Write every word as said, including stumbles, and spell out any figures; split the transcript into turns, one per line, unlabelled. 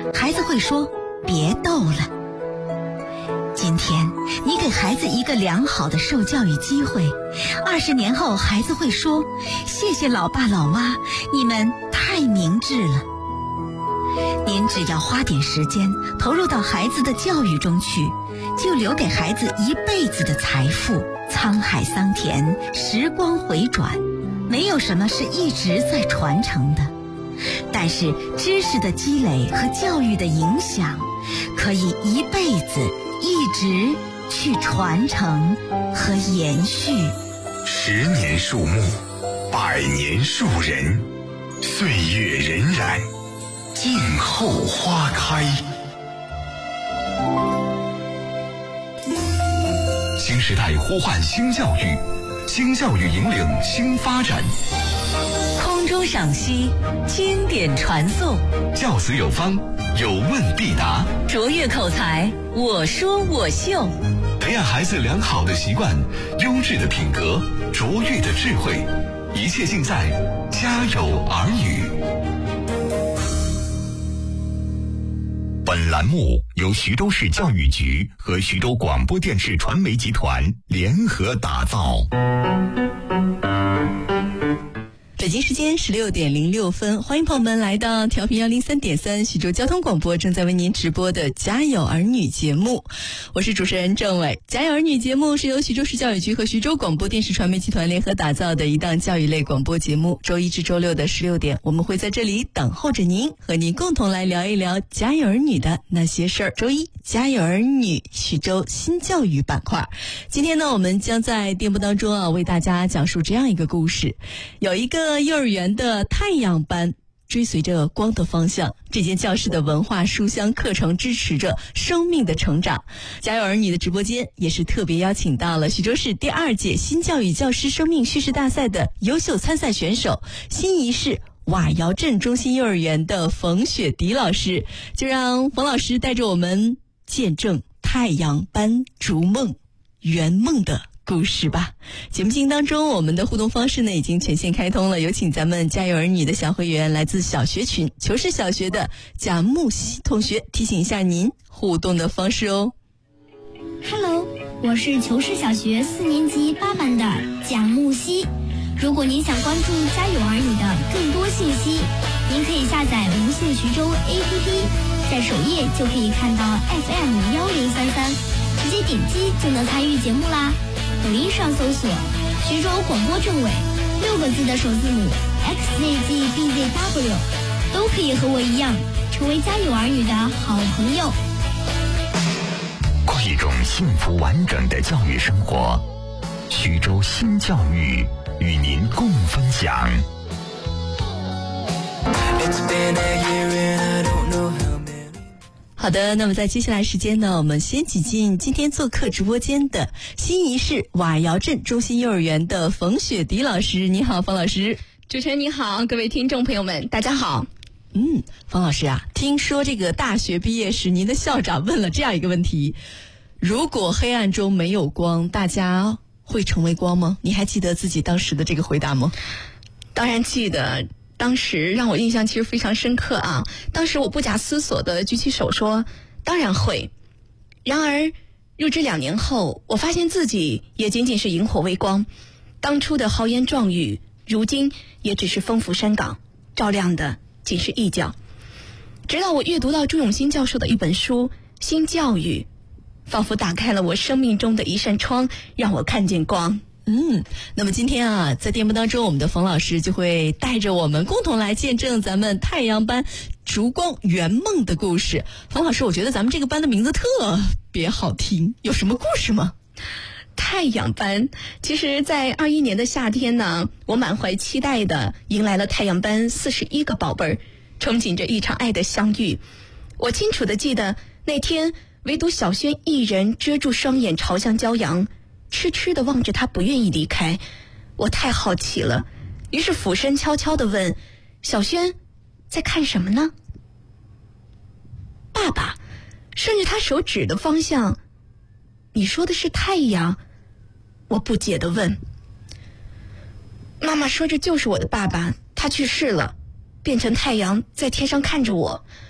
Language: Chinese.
孩子会说别逗了。今天你给孩子一个良好的受教育机会，二十年后孩子会说谢谢老爸老妈，你们太明智了。您只要花点时间投入到孩子的教育中去，就留给孩子一辈子的财富。沧海桑田，时光回转，没有什么是一直在传承的，但是知识的积累和教育的影响可以一辈子一直去传承和延续。
十年树木，百年树人，岁月荏苒，静候花开。新时代呼唤新教育，新教育引领新发展。
空中赏析，经典传颂，
教子有方，有问必答，
卓越口才，我说我秀。
培养孩子良好的习惯，优质的品格，卓越的智慧，一切尽在家有儿女。本栏目由徐州市教育局和徐州广播电视传媒集团联合打造。
北京时间十六点零六分，欢迎朋友们来到调频幺零三点三徐州交通广播，正在为您直播的家有儿女节目，我是主持人郑伟。家有儿女节目是由徐州市教育局和徐州广播电视传媒集团联合打造的一档教育类广播节目。周一至周六的十六点，我们会在这里等候着您，和您共同来聊一聊家有儿女的那些事儿。周一，家有儿女徐州新教育板块。今天呢，我们将在电波当中啊，为大家讲述这样一个故事。有一个幼儿园的太阳班追随着光的方向，这间教室的文化书香课程支持着生命的成长。家有儿女的直播间也是特别邀请到了徐州市第二届新教育教师生命叙事大赛的优秀参赛选手，新沂市瓦窑镇中心幼儿园的冯雪迪老师，就让冯老师带着我们见证太阳班逐梦圆梦的故事吧。节目进行当中，我们的互动方式呢已经全线开通了，有请咱们家有儿女的小会员，来自小学群求是小学的贾木希同学，提醒一下您互动的方式哦。
Hello， 我是求是小学四年级八班的贾木希。如果您想关注家有儿女的更多信息，您可以下载无线徐州 A P P， 在首页就可以看到 F M 幺零三三，直接点击就能参与节目啦。抖音上搜索徐州广播政委，六个字的首字母 X Z G B Z W， 都可以和我一样成为家有儿女的好朋友。
过一种幸福完整的教育生活，徐州新教育与您共分享。
好的，那么在接下来时间呢，我们先挤进今天做客直播间的新沂市瓦窑镇中心幼儿园的冯雪迪老师。你好，冯老师。
主持人你好，各位听众朋友们大家好。
嗯，冯老师啊，听说这个大学毕业时您的校长问了这样一个问题，如果黑暗中没有光，大家会成为光吗？你还记得自己当时的这个回答吗？
当然记得，当时让我印象其实非常深刻啊。当时我不假思索地举起手说当然会。然而入职两年后，我发现自己也仅仅是萤火微光，当初的豪言壮语如今也只是风拂山岗，照亮的仅是一角。直到我阅读到朱永新教授的一本书《新教育》，仿佛打开了我生命中的一扇窗，让我看见光。
嗯，那么今天啊，在节目当中，我们的冯老师就会带着我们共同来见证咱们太阳班烛光圆梦的故事。冯老师，我觉得咱们这个班的名字特别好听，有什么故事吗？
太阳班，其实在二一年的夏天呢，我满怀期待的迎来了太阳班四十一个宝贝儿，憧憬着一场爱的相遇。我清楚的记得那天，唯独小轩一人遮住双眼朝向骄阳，痴痴地望着他，不愿意离开。我太好奇了，于是俯身悄悄地问小轩在看什么呢？爸爸，顺着他手指的方向，你说的是太阳？我不解地问。妈妈说这就是我的爸爸，他去世了，变成太阳在天上看着我。